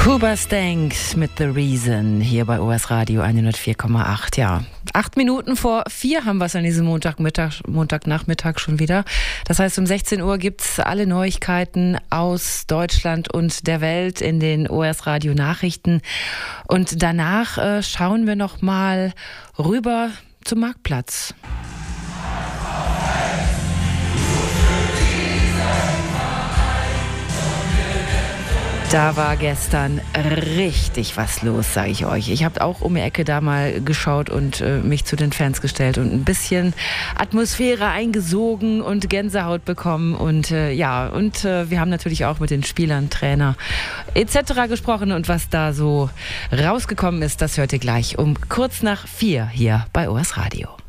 Hoobastank mit The Reason hier bei OS Radio 104,8. Ja, 8 Minuten vor 4 haben wir es an diesem Montagnachmittag schon wieder. Das heißt, um 16 Uhr gibt's alle Neuigkeiten aus Deutschland und der Welt in den OS Radio Nachrichten. Und danach schauen wir noch mal rüber zum Marktplatz. Da war gestern richtig was los, sage ich euch. Ich habe auch um die Ecke da mal geschaut und mich zu den Fans gestellt und ein bisschen Atmosphäre eingesogen und Gänsehaut bekommen. Und wir haben natürlich auch mit den Spielern, Trainer etc. gesprochen. Und was da so rausgekommen ist, das hört ihr gleich um kurz nach 4 hier bei OS Radio.